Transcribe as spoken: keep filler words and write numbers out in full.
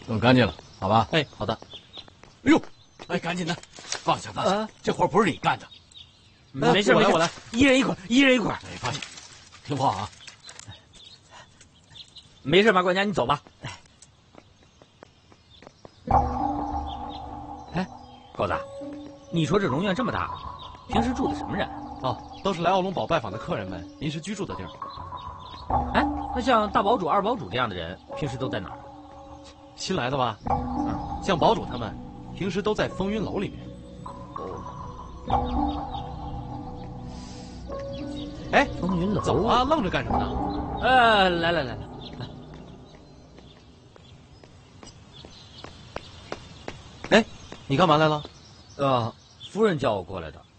弄干净了，好吧？ 哎，好的。 哎呦，哎，赶紧的，放下放下，啊、这活不是你干的。 没事没事，我来，一人一块，一人一块。 哎，放下，听话啊。 没事，马管家，你走吧。哎，狗子，你说这荣苑这么大，平时住的什么人？ 哦，都是来奥龙堡拜访的客人们临时居住的地儿。 哎，那像大堡主、二堡主这样的人，平时都在哪儿？ 新来的吧？嗯，像堡主他们，平时都在风云楼里面。哎， 风云楼， 走啊，愣着干什么呢？ 呃，来来来来。 哎，你干嘛来了？ 呃，夫人叫我过来的。